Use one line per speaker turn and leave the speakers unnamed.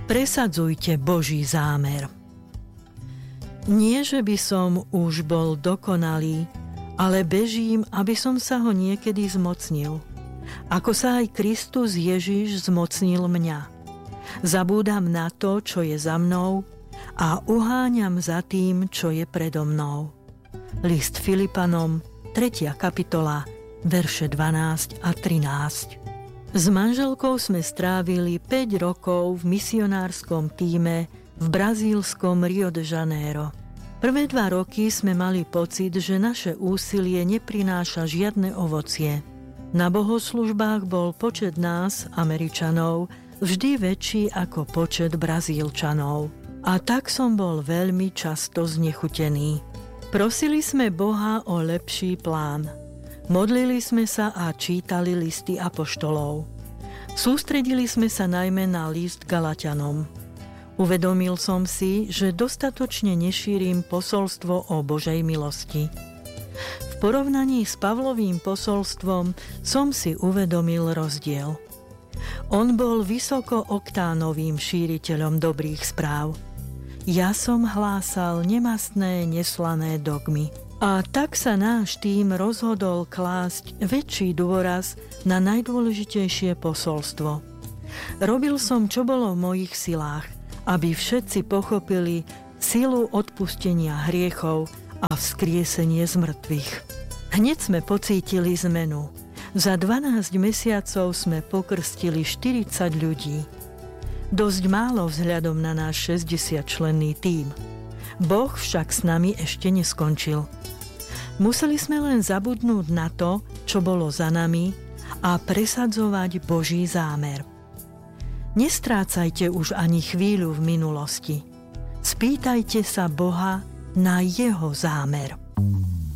Presadzujte Boží zámer. Nie, že by som už bol dokonalý, ale bežím, aby som sa ho niekedy zmocnil. Ako sa aj Kristus Ježiš zmocnil mňa. Zabúdam na to, čo je za mnou a uháňam za tým, čo je predo mnou. List Filipanom, 3. kapitola, verše 12 a 13. S manželkou sme strávili 5 rokov v misionárskom tíme v brazílskom Rio de Janeiro. Prvé 2 roky sme mali pocit, že naše úsilie neprináša žiadne ovocie. Na bohoslužbách bol počet nás, Američanov, vždy väčší ako počet Brazílčanov. A tak som bol veľmi často znechutený. Prosili sme Boha o lepší plán. Modlili sme sa a čítali listy apoštolov. Sústredili sme sa najmä na list Galatianom. Uvedomil som si, že dostatočne nešírim posolstvo o Božej milosti. V porovnaní s Pavlovým posolstvom som si uvedomil rozdiel. On bol vysokooktánovým šíriteľom dobrých správ. Ja som hlásal nemastné, neslané dogmy. A tak sa náš tím rozhodol klásť väčší dôraz na najdôležitejšie posolstvo. Robil som, čo bolo v mojich silách, aby všetci pochopili silu odpustenia hriechov a vzkriesenie z mŕtvych. Hneď sme pocítili zmenu. Za 12 mesiacov sme pokrstili 40 ľudí. Dosť málo vzhľadom na náš 60-členný tím. Boh však s nami ešte neskončil. Museli sme len zabudnúť na to, čo bolo za nami a presadzovať Boží zámer. Nestrácajte už ani chvíľu v minulosti. Spýtajte sa Boha na jeho zámer.